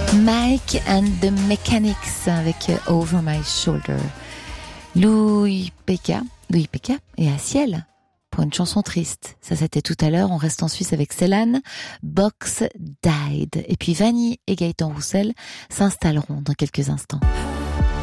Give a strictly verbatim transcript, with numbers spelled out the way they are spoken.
Mike and the Mechanics avec Over My Shoulder. Louis Péka, Louis Péka et Aciel pour une chanson triste. Ça c'était tout à l'heure. On reste en Suisse avec Céline. Box Died. Et puis Vanny et Gaëtan Roussel s'installeront dans quelques instants.